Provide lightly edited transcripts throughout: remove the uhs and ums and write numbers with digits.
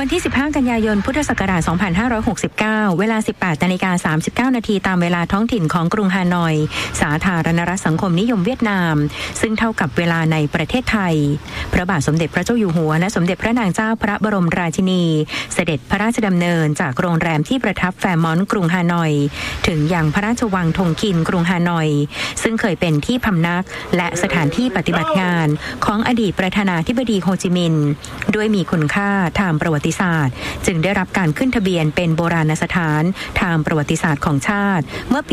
วันที่15กันยายนพุทธศักราช2569เวลา 18:39 น.ตามเวลาท้องถิ่นของกรุงฮานอยสาธารณรัฐสังคมนิยมเวียดนามซึ่งเท่ากับเวลาในประเทศไทยพระบาทสมเด็จพระเจ้าอยู่หัวและสมเด็จพระนางเจ้าพระบรมราชินีเสด็จพระราชดำเนินจากโรงแรมที่ประทับแฟร์มอนต์กรุงฮานอยถึงยังพระราชวังทงคินกรุงฮานอยซึ่งเคยเป็นที่พำนักและสถานที่ปฏิบัติงานของอดีตประธานาธิบดีโฮจิมินห์ด้วยมีคุณค่าทางประวัติศาสตร์จึงได้รับการขึ้นทะเบียนเป็นโบราณสถานทางประวัติศาสตร์ของชาติเมื่อปี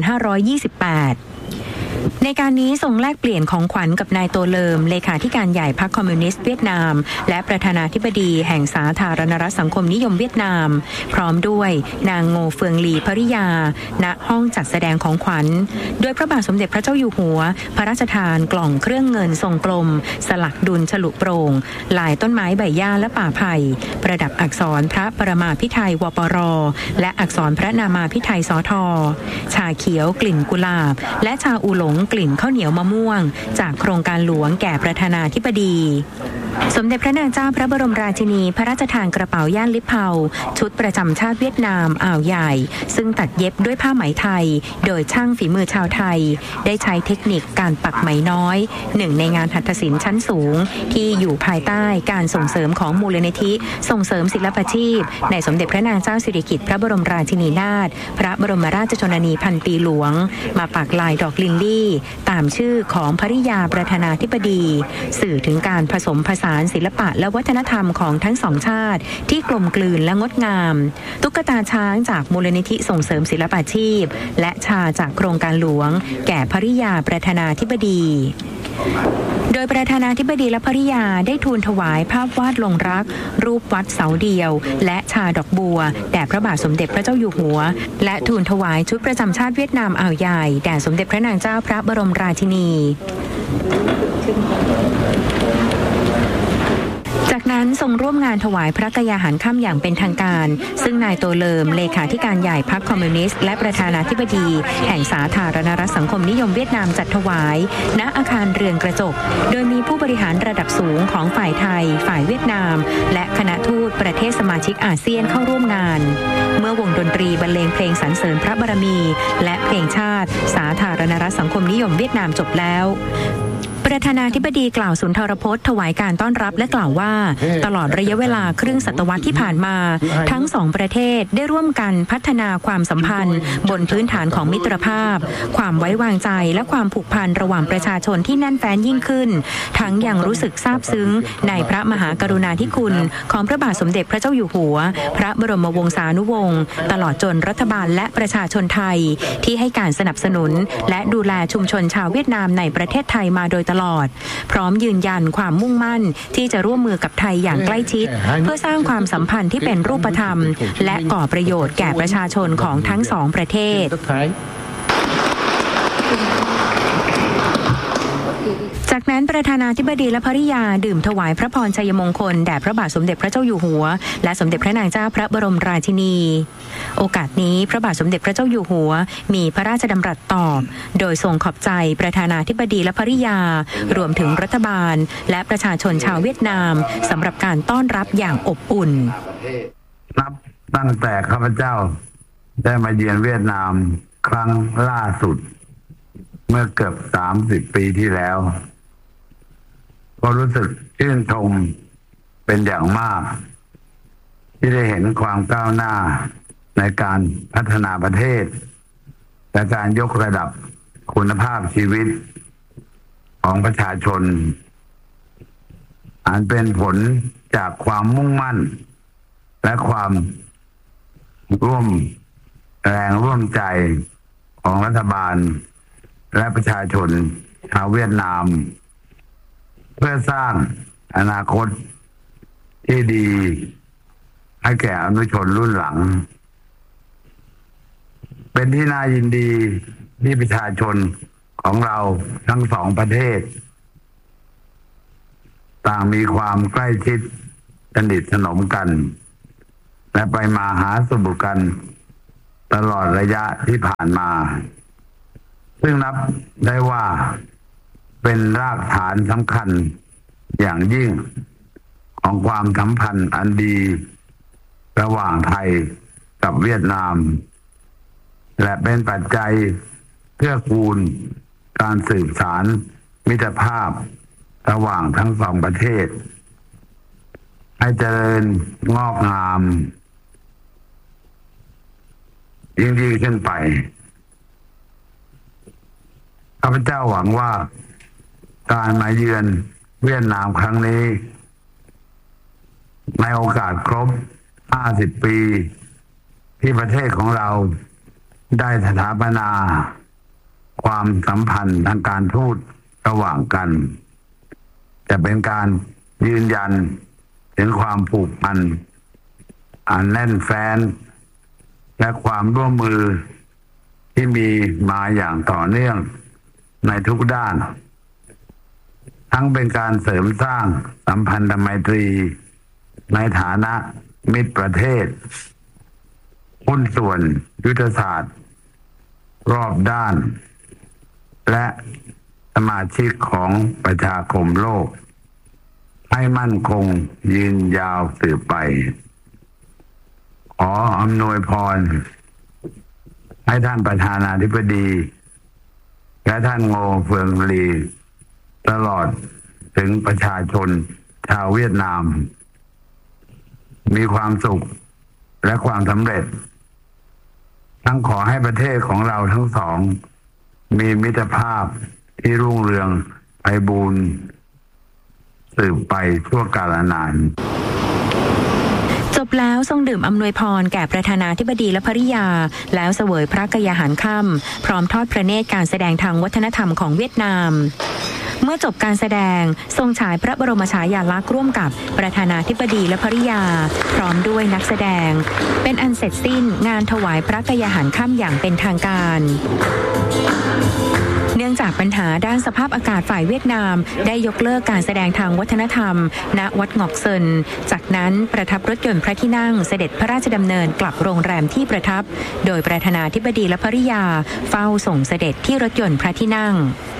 2528ในการนี้ทรงแลกเปลี่ยนของขวัญกับนายโตเลิมเลขาธิการใหญ่พรรคคอมมิวนิสต์เวียดนามและประธานาธิบดีแห่งสาธารณรัฐสังคมนิยมเวียดนามพร้อมด้วยนางโงเฟืองลีภริยาณห้องจัดแสดงของขวัญโดยพระบาทสมเด็จพระเจ้าอยู่หัวพระราชทานกล่องเครื่องเงินทรงกลมสลักดุลฉลุโปร่งลายต้นไม้ใบหญ้าและป่าไผ่ประดับอักษรพระประมาพิไทยวปรและอักษรพระนามาพิไทยสทชาเขียวกลิ่นกุหลาบและชาอูหลงกลิ่นข้าวเหนียวมะม่วงจากโครงการหลวงแก่ประธานาธิบดีสมเด็จพระนางเจ้าพระบรมราชินีพระราชทานกระเป๋าย่านลิปเปาชุดประจำชาติเวียดนามอ่าวใหญ่ซึ่งตัดเย็บด้วยผ้าไหมไทยโดยช่างฝีมือชาวไทยได้ใช้เทคนิคการปักไหมน้อยหนึ่งในงานหัตถศิลป์ชั้นสูงที่อยู่ภายใต้การส่งเสริมของมูลนิธิส่งเสริมศิลปาชีพในสมเด็จพระนางเจ้าสิริกิติ์พระบรมราชินีนาถพระบรมราชชนนีพันปีหลวงมาปักลายดอกลิลลี่ตามชื่อของภริยาประธานาธิบดีสื่อถึงการผสมผสานศิลปะและวัฒนธรรมของทั้งสองชาติที่กลมกลืนและงดงามตุ๊กตาช้างจากมูลนิธิส่งเสริมศิลปาชีพและชาจากโครงการหลวงแก่ภริยาประธานาธิบดีโดยประธานาธิบดีและภริยาได้ทูลถวายภาพวาดลงรักรูปวัดเสาเดียวและชาดอกบัวแด่พระบาทสมเด็จพระเจ้าอยู่หัวและทูลถวายชุดประจำชาติเวียดนามอ่าวใหญ่แด่สมเด็จพระนางเจ้าพระบรมราชินีจากนั้นทรงร่วมงานถวายพระกยาหารค่ำอย่างเป็นทางการซึ่งนายโตเลิมเลขาธิการใหญ่พรรคคอมมิวนิสต์และประธานาธิบดีแห่งสาธารณรัฐสังคมนิยมเวียดนามจัดถวายณอาคารเรือนกระจกโดยมีผู้บริหารระดับสูงของฝ่ายไทยฝ่ายเวียดนามและคณะทูตประเทศสมาชิกอาเซียนเข้าร่วมงานเมื่อวงดนตรีบรรเลงเพลงสรรเสริญพระบารมีและเพลงชาติสาธารณรัฐสังคมนิยมเวียดนามจบแล้วประธานาธิบดีกล่าวสุนทรพจน์ถวายการต้อนรับและกล่าวว่าตลอดระยะเวลาครึ่งศตวรรษที่ผ่านมาทั้งสองประเทศได้ร่วมกันพัฒนาความสัมพันธ์บนพื้นฐานของมิตรภาพความไว้วางใจและความผูกพันระหว่างประชาชนที่แน่นแฟ้นยิ่งขึ้นทั้งยังรู้สึกซาบซึ้งในพระมหากรุณาธิคุณของพระบาทสมเด็จพระเจ้าอยู่หัวพระบรมวงศานุวงศ์ตลอดจนรัฐบาลและประชาชนไทยที่ให้การสนับสนุนและดูแลชุมชนชาวเวียดนามในประเทศไทยมาโดยตลอดพร้อมยืนยันความมุ่งมั่นที่จะร่วมมือกับไทยอย่างใกล้ชิดเพื่อสร้างความสัมพันธ์ที่เป็นรูปธรรมและก่อประโยชน์แก่ประชาชนของทั้งสองประเทศจากนั้นประธานาธิบดีและภริยาดื่มถวายพระพรชัยมงคลแด่พระบาทสมเด็จพระเจ้าอยู่หัวและสมเด็จพระนางเจ้าพระบรมราชินีโอกาสนี้พระบาทสมเด็จพระเจ้าอยู่หัวมีพระราชดำรัสตอบโดยทรงขอบใจประธานาธิบดีและภริยารวมถึงรัฐบาลและประชาชนชาวเวียดนามสำหรับการต้อนรับอย่างอบอุ่นนับตั้งแต่ข้าพเจ้าได้มาเยือนเวียดนามครั้งล่าสุดเมื่อเกือบ30 ปีที่แล้วก็รู้สึกชื่นชมเป็นอย่างมากที่ได้เห็นความก้าวหน้าในการพัฒนาประเทศและการยกระดับคุณภาพชีวิตของประชาชนอันเป็นผลจากความมุ่งมั่นและความร่วมแรงร่วมใจของรัฐบาลและประชาชนชาวเวียดนามเพื่อสร้างอนาคตที่ดีให้แก่อนุชนรุ่นหลังเป็นที่น่ายินดีที่ประชาชนของเราทั้งสองประเทศต่างมีความใกล้ชิดสนิทสนมกันและไปมาหาสู่กันตลอดระยะที่ผ่านมาซึ่งนับได้ว่าเป็นรากฐานสำคัญอย่างยิ่งของความสัมพันธ์อันดีระหว่างไทยกับเวียดนามและเป็นปัจจัยเพื่อกูลการสืบสานมิตรภาพระหว่างทั้งสองประเทศให้เจริญงอกงามยิ่งขึ้นไปข้าพเจ้าหวังว่าการมาเยือนเวียดนามครั้งนี้ในโอกาสครบ50 ปีที่ประเทศของเราได้สถาปนาความสัมพันธ์ทางการทูตระหว่างกันจะเป็นการยืนยันถึงความผูกพันอันแน่นแฟ้นและความร่วมมือที่มีมาอย่างต่อเนื่องในทุกด้านทั้งเป็นการเสริมสร้างสัมพันธไมตรีในฐานะมิตรประเทศหุ้นส่วนยุทธศาสตร์รอบด้านและสมาชิกของประชาคมโลกให้มั่นคงยืนยาวสืบไปขออำนวยพรให้ท่านประธานาธิบดีและท่านโงเฟืองลีตลอดถึงประชาชนชาวเวียดนามมีความสุขและความสำเร็จทั้งขอให้ประเทศของเราทั้งสองมีมิตรภาพที่รุ่งเรืองไพบูลย์สืบไปชั่วกาลนานจบแล้วทรงดื่มอำนวยพรแก่ประธานาธิบดีและภริยาแล้วเสวยพระกยาหารค่ำพร้อมทอดพระเนตรการแสดงทางวัฒนธรรมของเวียดนามเมื่อจบการแสดงทรงฉายพระบรมฉายาลักษณ์ร่วมกับประธานาธิบดีและภริยาพร้อมด้วยนักแสดงเป็นอันเสร็จสิ้นงานถวายพระกยาหารค่ำอย่างเป็นทางการเนื่องจากปัญหาด้านสภาพอากาศฝ่ายเวียดนามได้ยกเลิกการแสดงทางวัฒนธรรมณวัดงอกเซินจากนั้นประทับรถยนต์พระที่นั่งเสด็จพระราชดำเนินกลับโรงแรมที่ประทับโดยประธานาธิบดีและภริยาเฝ้าส่งเสด็จที่รถยนต์พระที่นั่ง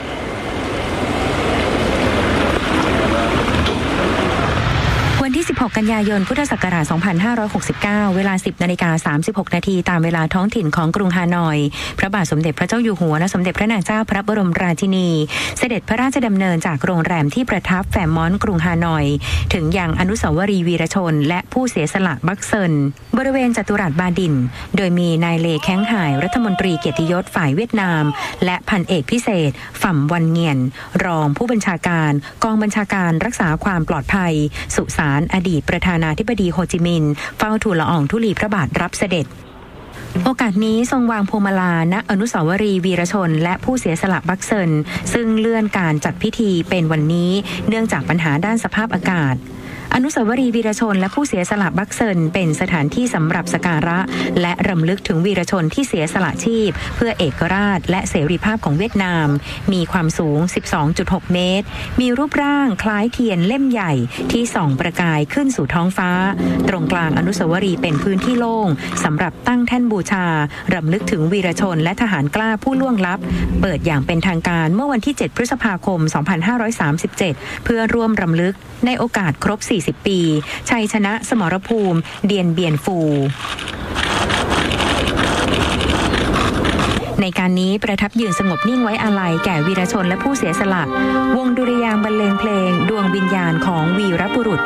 วันที่16 กันยายน พุทธศักราช 2569 เวลา 10:36 นาทีตามเวลาท้องถิ่นของกรุงฮานอยพระบาทสมเด็จพระเจ้าอยู่หัวและสมเด็จพระนางเจ้าพระบรมราชินีเสด็จพระราชดำเนินจากโรงแรมที่ประทับแฟมมอนต์กรุงฮานอยถึงยังอนุสาวรีย์วีรชนและผู้เสียสละบักเซินบริเวณจัตุรัสบาดินโดยมีนายเลแข้งห่ายรัฐมนตรีเกียรติยศฝ่ายเวียดนามและพันเอกพิเศษฝ่ำวันเงียนรองผู้บัญชาการกองบัญชาการรักษาความปลอดภัยสุสานอดีตประธานาธิบดีโฮจิมินห์เฝ้าทูลละอองธุลีพระบาทรับเสด็จโอกาสนี้ทรงวางพวงมาลาณอนุสาวรีย์วีรชนและผู้เสียสละบักเซินซึ่งเลื่อนการจัดพิธีเป็นวันนี้เนื่องจากปัญหาด้านสภาพอากาศอนุสาวรีย์วีรชนและผู้เสียสละบักเซินเป็นสถานที่สำหรับสักการะและรำลึกถึงวีรชนที่เสียสละชีพเพื่อเอกราชและเสรีภาพของเวียดนามมีความสูง 12.6 เมตรมีรูปร่างคล้ายเทียนเล่มใหญ่ที่ส่องประกายขึ้นสู่ท้องฟ้าตรงกลางอนุสาวรีย์เป็นพื้นที่โล่งสำหรับตั้งแท่นบูชารำลึกถึงวีรชนและทหารกล้าผู้ล่วงลับเปิดอย่างเป็นทางการเมื่อวันที่ 7 พฤษภาคม 2537 เพื่อร่วมรำลึกในโอกาสครบ40 ปีชัยชนะสมรภูมิเดียนเบียนฟูในการนี้ประทับยืนสงบนิ่งไว้อาลัยแก่วีรชนและผู้เสียสละวงดุริยางค์บรรเลงเพลงดวงวิญญาณของวีรบุรุษ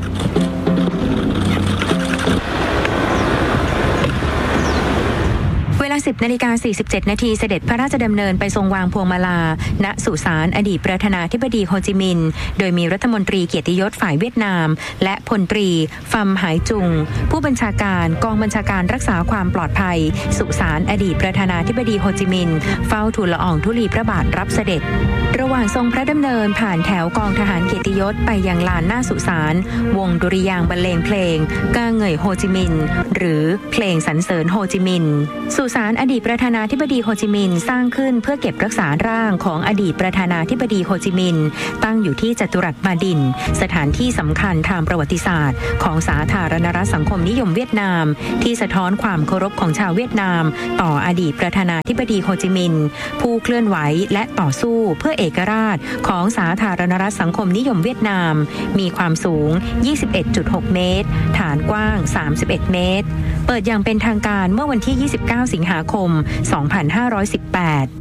เวลา 10:47 นาทีเสด็จพระราชดำเนินไปทรงวางพวงมาลาณสุสานอดีตประธานาธิบดีโฮจิมินห์โดยมีรัฐมนตรีเกียรติยศฝ่ายเวียดนามและพลตรีฟัมหายจุงผู้บัญชาการกองบัญชาการรักษาความปลอดภัยสุสานอดีตประธานาธิบดีโฮจิมินห์เฝ้าทูลละอองธุลีพระบาทรับเสด็จระหว่างทรงพระดำเนินผ่านแถวกองทหารเกียรติยศไปยังลานหน้าสุสานวงดุริยางค์บรรเลงเพลงกาเหง่ยโฮจิมินห์หรือเพลงสรรเสริญโฮจิมินห์สุสานอดีตประธานาธิบดีโฮจิมินห์สร้างขึ้นเพื่อเก็บรักษาร่างของอดีตประธานาธิบดีโฮจิมินห์ตั้งอยู่ที่จัตุรัสบาดินสถานที่สำคัญทางประวัติศาสตร์ของสาธารณรัฐสังคมนิยมเวียดนามที่สะท้อนความเคารพของชาวเวียดนามต่ออดีตประธานาธิบดีโฮจิมินห์ผู้เคลื่อนไหวและต่อสู้เพื่อเอกราชของสาธารณรัฐสังคมนิยมเวียดนามมีความสูง 21.6 เมตรฐานกว้าง 31 เมตรเปิดอย่างเป็นทางการเมื่อวันที่ 29 สิงหาคม 2518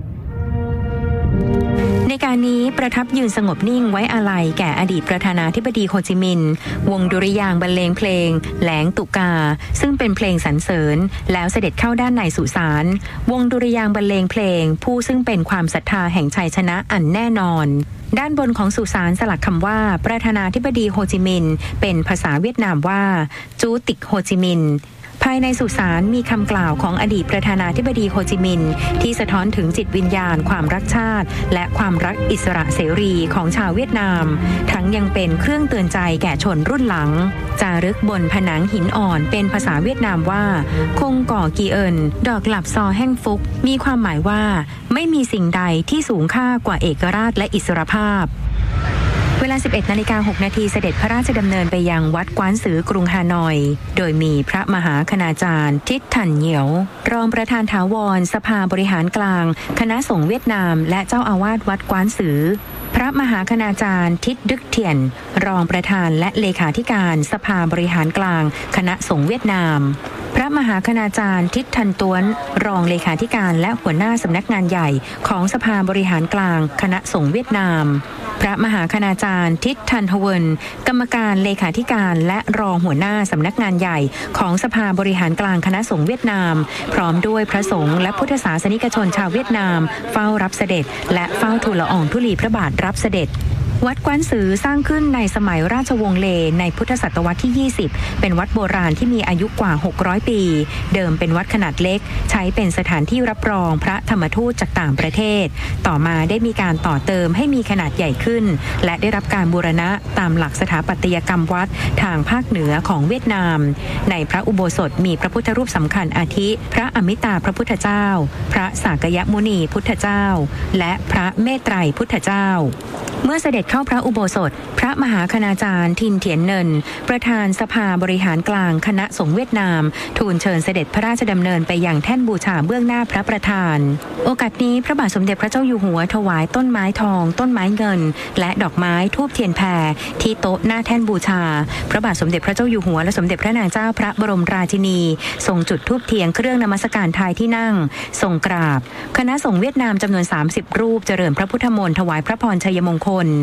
ในการนี้ประทับยืนสงบนิ่งไว้อาลัยแก่อดีตประธานาธิบดีโฮจิมินห์วงดุริยางค์บรรเลงเพลงแหลงตุกาซึ่งเป็นเพลงสรรเสริญแล้วเสด็จเข้าด้านในสุสานวงดุริยางค์บรรเลงเพลงผู้ซึ่งเป็นความศรัทธาแห่งชัยชนะอันแน่นอนด้านบนของสุสานสลักคำว่าประธานาธิบดีโฮจิมินห์เป็นภาษาเวียดนามว่าจูติกโฮจิมินห์ภายในสุสานมีคำกล่าวของอดีตประธานาธิบดีโฮจิมินห์ที่สะท้อนถึงจิตวิญญาณความรักชาติและความรักอิสระเสรีของชาวเวียดนามทั้งยังเป็นเครื่องเตือนใจแก่ชนรุ่นหลังจารึกบนผนังหินอ่อนเป็นภาษาเวียดนามว่าคงก่อกีเอินดอกหลับซอแห้งฟุกมีความหมายว่าไม่มีสิ่งใดที่สูงค่ากว่าเอกราชและอิสรภาพเวลา 11:06 นาทีเสด็จพระราชดำเนินไปยังวัดกวานซือกรุงฮานอยโดยมีพระมหาคณาจารย์ทิศถันเหยียวรองประธานถาวรสภาบริหารกลางคณะสงฆ์เวียดนามและเจ้าอาวาสวัดกวานซือพระมหาคณาจารย์ทิศดึกเทียนรองประธานและเลขาธิการสภาบริหารกลางคณะสงฆ์เวียดนามพระมหาคณาจารย์ทิศทันต้วนรองเลขาธิการและหัวหน้าสำนักงานใหญ่ของสภาบริหารกลางคณะสงฆ์เวียดนามพระมหาคณาจารย์ทิศทันทเวินกรรมการเลขาธิการและรองหัวหน้าสำนักงานใหญ่ของสภาบริหารกลางคณะสงฆ์เวียดนามพร้อมด้วยพระสงฆ์และพุทธศาสนิกชนชาวเวียดนามเฝ้ารับเสด็จและเฝ้าทูลละอองธุลีพระบาทรับเสด็จวัดกวานซือสร้างขึ้นในสมัยราชวงศ์เลในพุทธศตวรรษที่ 20เป็นวัดโบราณที่มีอายุกว่า600ปีเดิมเป็นวัดขนาดเล็กใช้เป็นสถานที่รับรองพระธรรมทูตจากต่างประเทศต่อมาได้มีการต่อเติมให้มีขนาดใหญ่ขึ้นและได้รับการบูรณะตามหลักสถาปัตยกรรมวัดทางภาคเหนือของเวียดนามในพระอุโบสถมีพระพุทธรูปสำคัญอาทิพระอมิตาพระพุทธเจ้าพระสากยมุนีพุทธเจ้าและพระเมตไตรพุทธเจ้าเมื่อเสด็จเข้าพระอุโบสถพระมหาคณาจารย์ทินเถียนเนินประธานสภาบริหารกลางคณะสงฆ์เวียดนามทูลเชิญเสด็จพระราชดำเนินไปยังแท่นบูชาเบื้องหน้าพระประธานโอกาสนี้พระบาทสมเด็จพระเจ้าอยู่หัวถวายต้นไม้ทองต้นไม้เงินและดอกไม้ธูปเทียนแพรที่โต๊ะหน้าแท่นบูชาพระบาทสมเด็จพระเจ้าอยู่หัวและสมเด็จพระนางเจ้าพระบรมราชินีทรงจุดธูปเทียนเครื่องนมัสการทายที่นั่งทรงกราบคณะสงฆ์เวียดนามจำนวน30รูปเจริญพระพุทธมนต์ถวายพระพรชัยมงคล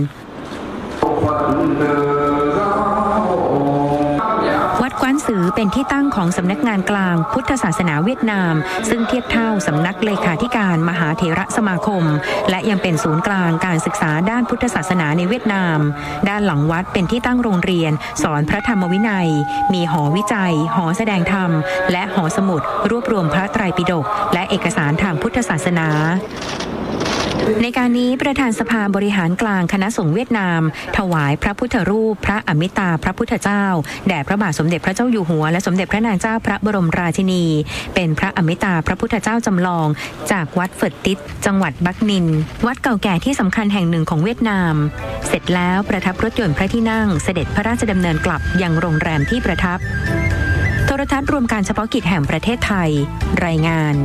วัดกวานซือเป็นที่ตั้งของสำนักงานกลางพุทธศาสนาเวียดนามซึ่งเทียบเท่าสำนักเลขาธิการมหาเถรสมาคมและยังเป็นศูนย์กลางการศึกษาด้านพุทธศาสนาในเวียดนามด้านหลังวัดเป็นที่ตั้งโรงเรียนสอนพระธรรมวินัยมีหอวิจัยหอแสดงธรรมและหอสมุดรวบรวมพระไตรปิฎกและเอกสารทางพุทธศาสนาในการนี้ประธานสภาบริหารกลางคณะสงฆ์เวียดนามถวายพระพุทธรูปพระอมิตาพระพุทธเจ้าแด่พระบาทสมเด็จพระเจ้าอยู่หัวและสมเด็จพระนางเจ้าพระบรมราชินีเป็นพระอมิตาพระพุทธเจ้าจำลองจากวัดเฟิร์ตติสจังหวัดบักนินวัดเก่าแก่ที่สำคัญแห่งหนึ่งของเวียดนามเสร็จแล้วประทับรถยนต์พระที่นั่งเสด็จพระราชดำเนินกลับยังโรงแรมที่ประทับโทรทัศน์รวมการเฉพาะกิจแห่งประเทศไทยรายงาน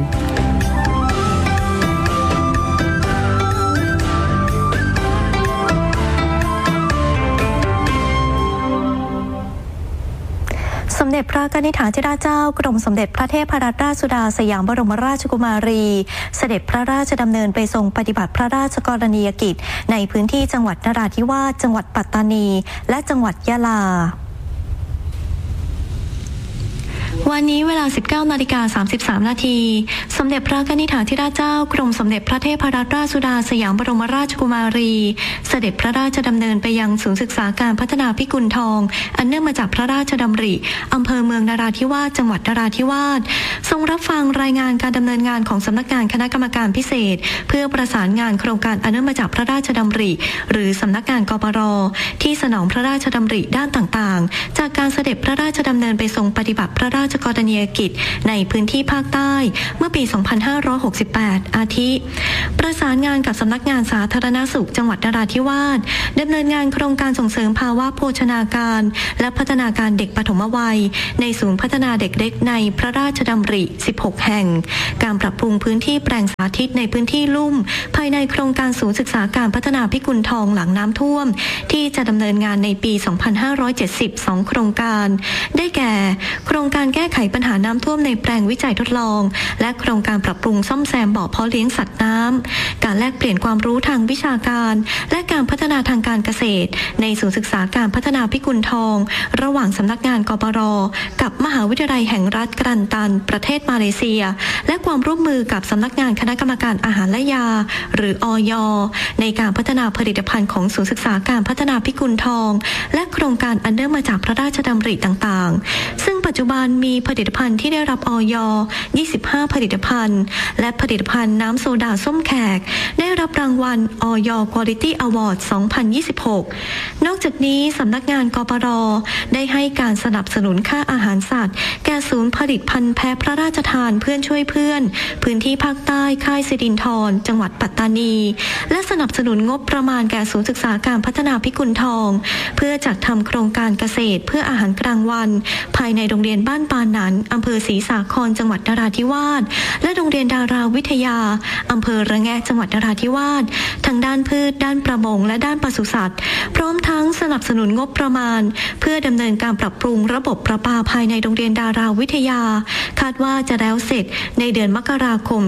สมเด็จพระกนิษฐาธิราชเจ้ากรมสมเด็จพระเทพรัตนราชสุดาสยามบรมราชกุมารีเสด็จพระราชดำเนินไปทรงปฏิบัติพระราชกรณียกิจในพื้นที่จังหวัดนราธิวาสจังหวัดปัตตานีและจังหวัดยะลาวันนี้เวลา 19:33 นาทีสมเด็จพระกนิษฐาธิราชเจ้ากรมสมเด็จพระเทพรัตนราชสุดาสยามบรมราชกุมารีเสด็จพระราชดำเนินไปยังศูนย์ศึกษาการพัฒนาพิกุลทองอันเนื่องมาจากพระราชดำริอำเภอเมืองนราธิวาสจังหวัดนราธิวาสทรงรับฟังรายงานการดำเนินงานของสำนักงานคณะกรรมการพิเศษเพื่อประสานงานโครงการอันเนื่องมาจากพระราชดำริหรือสำนักงานกปร.ที่สนองพระราชดำริด้านต่างๆจากการเสด็จพระราชดำเนินไปทรงปฏิบัติพระราชกรณียกิจในพื้นที่ภาคใต้เมื่อปี 2568 อาทิประสานงานกับสำนักงานสาธารณสุขจังหวัดนราธิวาสดำเนินงานโครงการส่งเสริมภาวะโภชนาการและพัฒนาการเด็กปฐมวัยในศูนย์พัฒนาเด็กเล็กในพระราชดำริ 16 แห่งการปรับปรุงพื้นที่แปลงสาธิตในพื้นที่ลุ่มภายในโครงการศูนย์ศึกษาการพัฒนาพิกุลทองหลังน้ำท่วมที่จะดำเนินงานในปี 2572 โครงการได้แก่โครงการแก้ไขปัญหาน้ำท่วมในแปลงวิจัยทดลองและโครงการปรับปรุงซ่อมแซมบ่อเพาะเลี้ยงสัตว์น้ำการแลกเปลี่ยนความรู้ทางวิชาการและการพัฒนาทางการเกษตรในศูนย์ศึกษาการพัฒนาพิกุลทองระหว่างสำนักงานกปร.กับมหาวิทยาลัยแห่งรัฐกรันตันประเทศมาเลเซียและความร่วมมือกับสำนักงานคณะกรรมการอาหารและยาหรืออย.ในการพัฒนาผลิตภัณฑ์ของศูนย์ศึกษาการพัฒนาพิกุลทองและโครงการอันเนื่องมาจากพระราชดำริต่างๆซึ่งปัจจุบันมีผลิตภัณฑ์ที่ได้รับอย. 25 ผลิตภัณฑ์และผลิตภัณฑ์น้ำโซดาส้มแขกได้รับรางวัลอย. Quality Award 2026 นอกจากนี้สำนักงานกปร.ได้ให้การสนับสนุนค่าอาหารสัตว์แก่ศูนย์ผลิตภัณฑ์แพะพระราชทานเพื่อนช่วยเพื่อนพื้นที่ภาคใต้ค่ายสิรินธรจังหวัดปัตตานีและสนับสนุนงบประมาณแก่ศูนย์ศึกษาการพัฒนาพิกุลทองเพื่อจัดทำโครงการเกษตรเพื่ออาหารกลางวันภายในโรงเรียนบ้านปานันอำเภอศรีสาครจังหวัดนราธิวาสและโรงเรียนดาราวิทยาอำเภอระแงะจังหวัดนราธิวาสทั้งด้านพืชด้านประมงและด้านปศุสัตว์พร้อมทั้งสนับสนุนงบประมาณเพื่อดำเนินการปรับปรุงระบบประปาภายในโรงเรียนดาราวิทยาคาดว่าจะแล้วเสร็จในเดือนมกราคม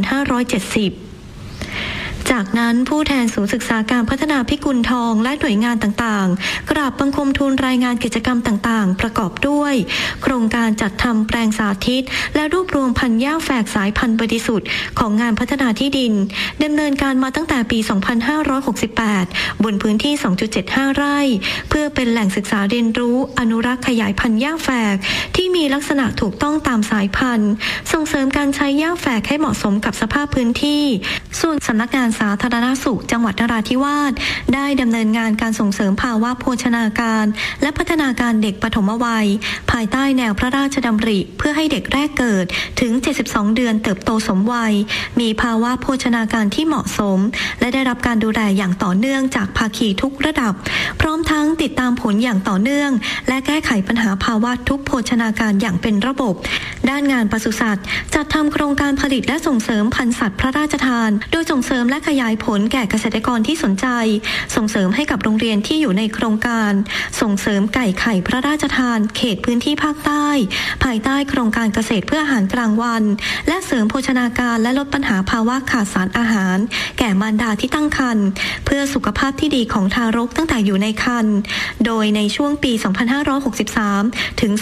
2570จากนั้นผู้แทนศูนย์ศึกษาการพัฒนาพิกุลทองและหน่วยงานต่างๆกราบบังคมทูลรายงานกิจกรรมต่างๆประกอบด้วยโครงการจัดทำแปลงสาธิตและรวบรวมพันธุ์หญ้าแฝกสายพันธุ์บริสุทธิ์ของงานพัฒนาที่ดินดำเนินการมาตั้งแต่ปี 2568 บนพื้นที่ 2.75 ไร่เพื่อเป็นแหล่งศึกษาเรียนรู้อนุรักษ์ขยายพันธุ์หญ้าแฝกที่มีลักษณะถูกต้องตามสายพันธุ์ส่งเสริมการใช้หญ้าแฝกให้เหมาะสมกับสภาพพื้นที่ส่วนสำนักงานสาธารณสุขจังหวัดนราธิวาสได้ดำเนินงานการส่งเสริมภาวะโภชนาการและพัฒนาการเด็กปฐมวัยภายใต้แนวพระราชดำริเพื่อให้เด็กแรกเกิดถึง 72 เดือนเติบโตสมวัยมีภาวะโภชนาการที่เหมาะสมและได้รับการดูแลอย่างต่อเนื่องจากภาคีทุกระดับพร้อมทั้งติดตามผลอย่างต่อเนื่องและแก้ไขปัญหาภาวะทุกโภชนาการอย่างเป็นระบบด้านงานปศุสัตว์จัดทำโครงการผลิตและส่งเสริมพันธุ์สัตว์พระราชทานโดยส่งเสริมและขยายผลแก่เกษตรกรที่สนใจส่งเสริมให้กับโรงเรียนที่อยู่ในโครงการส่งเสริมไก่ไข่พระราชทานเขตพื้นที่ภาคใต้ภายใต้โครงการเกษตรเพื่ออาหารกลางวันและเสริมโภชนาการและลดปัญหาภาวะขาดสารอาหารแก่มารดาที่ตั้งครรภ์เพื่อสุขภาพที่ดีของทารกตั้งแต่อยู่ในครรภ์โดยในช่วงปี 2563 ถึง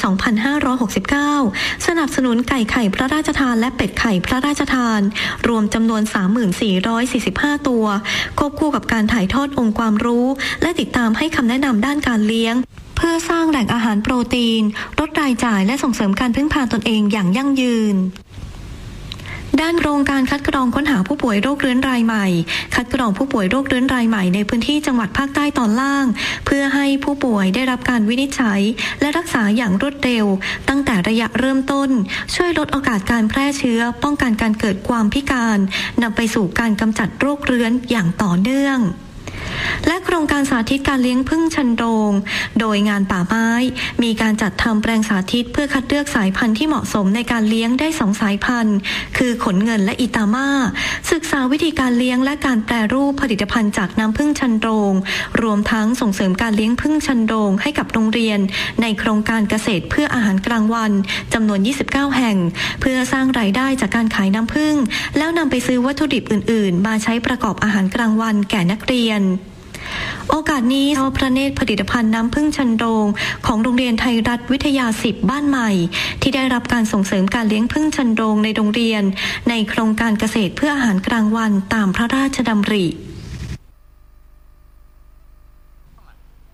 2569 สนับสนุนไก่ไข่พระราชทานและเป็ดไข่พระราชทานรวมจำนวน 3445 ตัวควบคู่กับการถ่ายทอดองค์ความรู้และติดตามให้คำแนะนำด้านการเลี้ยงเพื่อสร้างแหล่งอาหารโปรตีนลดรายจ่ายและส่งเสริมการพึ่งพาตนเองอย่างยั่งยืนด้านโครงการคัดกรองค้นหาผู้ป่วยโรคเรื้อนรายใหม่คัดกรองผู้ป่วยโรคเรื้อนรายใหม่ในพื้นที่จังหวัดภาคใต้ตอนล่างเพื่อให้ผู้ป่วยได้รับการวินิจฉัยและรักษาอย่างรวดเร็วตั้งแต่ระยะเริ่มต้นช่วยลดโอกาสการแพร่เชื้อป้องกันการเกิดความพิการนำไปสู่การกำจัดโรคเรื้อนอย่างต่อเนื่องและโครงการสาธิตการเลี้ยงผึ้งชันโรงโดยงานป่าไม้มีการจัดทำแปลงสาธิตเพื่อคัดเลือกสายพันธุ์ที่เหมาะสมในการเลี้ยงได้2สายพันธุ์คือขนเงินและอิตาม่าศึกษาวิธีการเลี้ยงและการแปรรูปผลิตภัณฑ์จากน้ำผึ้งชันโรงรวมทั้งส่งเสริมการเลี้ยงผึ้งชันโรงให้กับโรงเรียนในโครงการเกษตรเพื่ออาหารกลางวันจำนวน29แห่งเพื่อสร้างรายได้จากการขายน้ำผึ้งแล้วนำไปซื้อวัตถุดิบอื่นๆมาใช้ประกอบอาหารกลางวันแก่นักเรียนโอกาสนี้ทอพระเนตรผลิตภัณฑ์น้ำผึ้งชันโรงของโรงเรียนไทยรัฐวิทยา10บ้านใหม่ที่ได้รับการส่งเสริมการเลี้ยงผึ้งชันโรงในโรงเรียนในโครงการเกษตรเพื่ออาหารกลางวันตามพระราชดำริ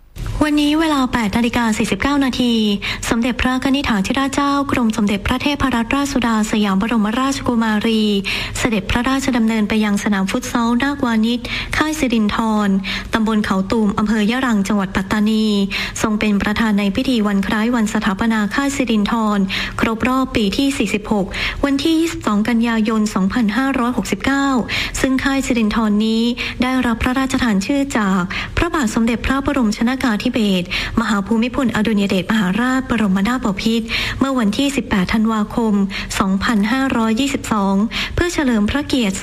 วันนี้เวลา 8:49 นาทีสมเด็จพระนิธิถาธิราชเจ้ากรมสมเด็จพระเทพรัตนราชสุดาสยามบรมราชกุมารีเสด็จพระราชดำเนินไปยังสนามฟุตซอลนาควานิชค่ายสิรินธรตำบลเขาตูมอำเภอยะรังจังหวัดปัตตานีทรงเป็นประธานในพิธีวันคล้ายวันสถาปนาค่ายสิรินธรครบรอบปีที่ 46 วันที่ 22 กันยายน 2569 ซึ่งค่ายสิรินธรนี้ได้รับพระราชทานชื่อจากพระบาทสมเด็จพระบรมชนกาธิเบศรมหาภูมิพลอดุลยเดชมหาราชบรมนาถบพิตรเมื่อวันที่ 18 ธันวาคม 2522 เพื่อเฉลิมพระเกียรติ